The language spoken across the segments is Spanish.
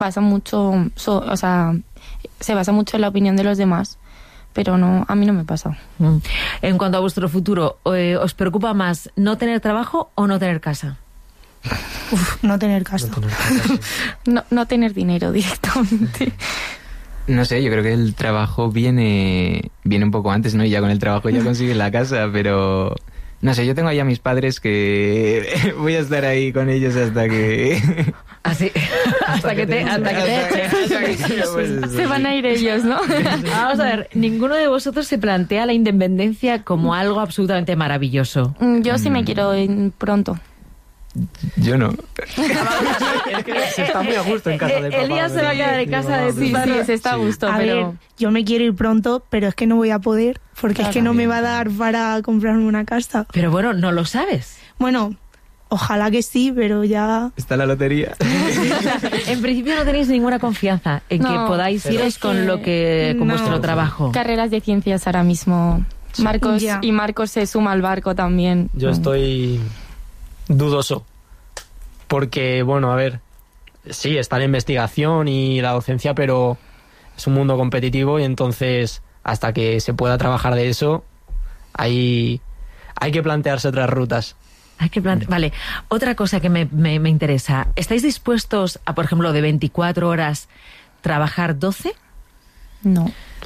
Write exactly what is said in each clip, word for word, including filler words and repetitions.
basa mucho, so, o sea, se basa mucho en la opinión de los demás, pero no, a mí no me pasa. Mm. En cuanto a vuestro futuro, eh, ¿os preocupa más no tener trabajo o no tener casa? Uf, no tener casa. No tener casa, sí. No, no tener dinero directamente. No sé, yo creo que el trabajo viene viene un poco antes, ¿no? Y ya con el trabajo ya consigues la casa, pero... No sé, yo tengo ahí a mis padres que voy a estar ahí con ellos hasta que... Así, hasta que te, hasta que te eches. Se van a ir ellos, ¿no? Vamos a ver, ninguno de vosotros se plantea la independencia como algo absolutamente maravilloso. Yo sí me quiero ir pronto. Yo no. Es que se está muy a gusto en casa de papá. Elías se va a quedar en casa de Sí, tus sí, padres. se está a gusto, A pero... ver, yo me quiero ir pronto, pero es que no voy a poder, porque Claro, es que no me bien. va a dar para comprarme una casa. Pero bueno, no lo sabes. Bueno, ojalá que sí, pero ya... Está la lotería. O sea, en principio no tenéis ninguna confianza en No, que podáis pero iros es con que lo que con no. vuestro trabajo. Carreras de ciencias ahora mismo. Marcos Ya. y Marcos se suma al barco también. Yo estoy dudoso. Porque, bueno, a ver, sí, está la investigación y la docencia, pero es un mundo competitivo y entonces hasta que se pueda trabajar de eso, hay, hay que plantearse otras rutas. Hay que plante- Vale, otra cosa que me, me, me interesa. ¿Estáis dispuestos a, por ejemplo, de veinticuatro horas trabajar doce? No.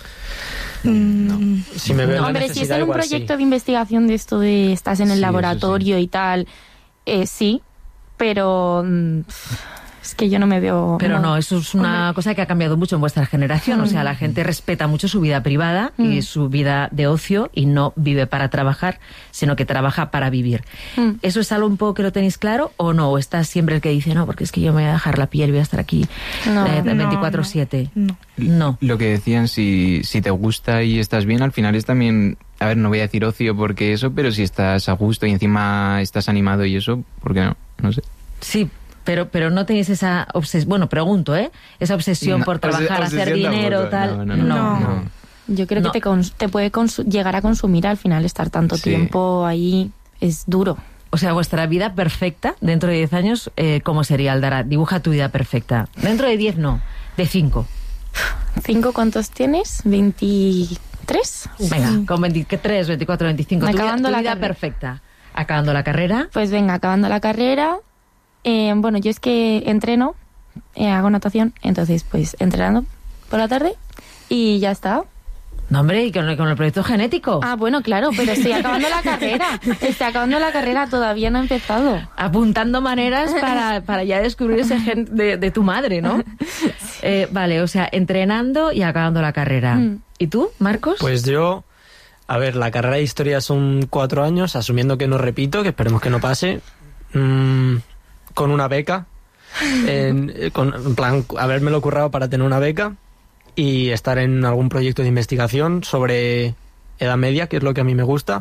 mm, Si me veo No, la Hombre, si necesidad, es en un igual proyecto sí. de investigación de esto de estás en el Sí, eso laboratorio y tal, eh, sí, pero mm, es que yo no me veo... Pero no, eso es una cosa que ha cambiado mucho en vuestra generación. O sea, la gente respeta mucho su vida privada y Mm. su vida de ocio y no vive para trabajar, sino que trabaja para vivir. Mm. ¿Eso es algo un poco que lo tenéis claro o no? ¿O estás siempre el que dice, no, porque es que yo me voy a dejar la piel y voy a estar aquí No. eh, No, veinticuatro siete? no. No. Lo que decían, si, si te gusta y estás bien, al final es también... A ver, no voy a decir ocio porque eso, pero si estás a gusto y encima estás animado y eso, ¿por qué no? No sé. Sí, pero, pero no tenéis esa obsesión, bueno, pregunto, ¿eh? Esa obsesión No, por trabajar, obses- hacer obsesión dinero, tampoco, tal. no, no, no, No. no. Yo creo No. que te, cons- te puede consu- llegar a consumir al final estar tanto Sí. tiempo ahí, es duro. O sea, vuestra vida perfecta, dentro de diez años, eh, ¿cómo sería, Aldara? Dibuja tu vida perfecta. Dentro de diez no, de cinco. ¿Cinco cuántos tienes? ¿veintitrés? Venga, con veintitrés, veinticuatro, veinticinco. Tu vida, Acabando tu la vida carrera. perfecta. Acabando la carrera. Pues venga, acabando la carrera. eh, bueno, yo es que entreno, eh, hago natación, entonces pues entrenando por la tarde y ya está. No, hombre, y con el, con el proyecto genético. Ah, bueno, claro, pero estoy acabando la carrera. Estoy acabando la carrera, todavía no he empezado. Apuntando maneras para, para ya descubrir ese gen de, de tu madre, ¿no? Eh, vale, o sea, entrenando y acabando la carrera. Mm. ¿Y tú, Marcos? Pues yo, a ver, la carrera de historia son cuatro años, asumiendo que no repito, que esperemos que no pase, mmm, con una beca, en, con, en plan, habérmelo currado para tener una beca y estar en algún proyecto de investigación sobre Edad Media, que es lo que a mí me gusta,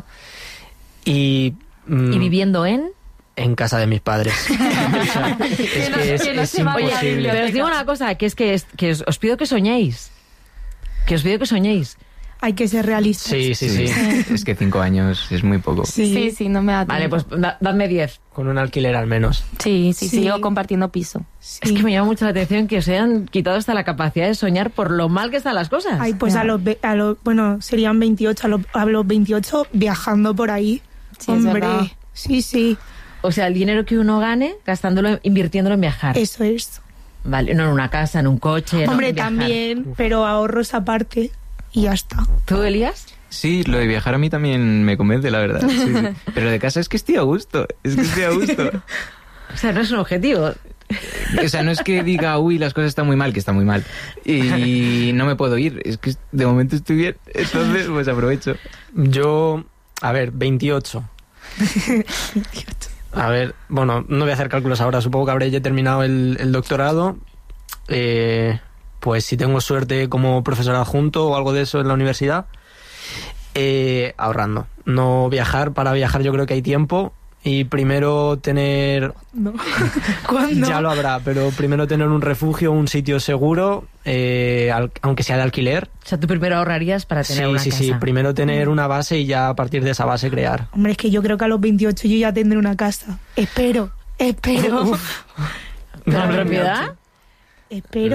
y... mm, ¿Y viviendo en? en casa de mis padres. O sea, es Que no- que es, que no es se vaya a imposible. Pero os digo una cosa, que es que, es, que os, os pido que soñéis. Que os pido que soñéis. Hay que ser realistas. Sí, sí, sí. Es que cinco años es muy poco. Sí, sí, no me da Vale, tiempo. pues da- dadme diez. Con un alquiler al menos. Sí, sí, Sí. sigo compartiendo piso. Sí. Es que me llama mucho la atención que os hayan quitado hasta la capacidad de soñar por lo mal que están las cosas. Ay, pues Ya. a los, ve- a los, bueno, serían veintiocho, a los, a los veintiocho viajando por ahí. Sí, es Hombre, verdad. sí, sí, O sea, el dinero que uno gane, gastándolo, invirtiéndolo en viajar. eso es. Vale, no en una casa, en un coche. no, Hombre, en viajar. también, pero ahorros aparte y ya está. ¿Tú, Elías? Sí, lo de viajar a mí también me convence, la verdad. Sí, sí. Pero de casa es que estoy a gusto. Es que estoy a gusto. O sea, no es un objetivo. O sea, no es que diga, uy, las cosas están muy mal, que están muy mal. Y no me puedo ir. Es que de momento estoy bien. Entonces, pues aprovecho. Yo, a ver, veintiocho. A ver, bueno, no voy a hacer cálculos ahora. Supongo que habré ya terminado el, el doctorado. Eh, pues si tengo suerte como profesor adjunto o algo de eso en la universidad, eh, ahorrando. No viajar, para viajar yo creo que hay tiempo. Y primero tener... No. ¿Cuándo? Ya lo habrá, pero primero tener un refugio, un sitio seguro, eh, al- aunque sea de alquiler. O sea, tú primero ahorrarías para tener Sí, una sí, casa. sí. Primero tener una base y ya a partir de esa base crear. Hombre, es que yo creo que a los veintiocho yo ya tendré una casa. Espero, espero. ¿Con Madre mía. propiedad? Espero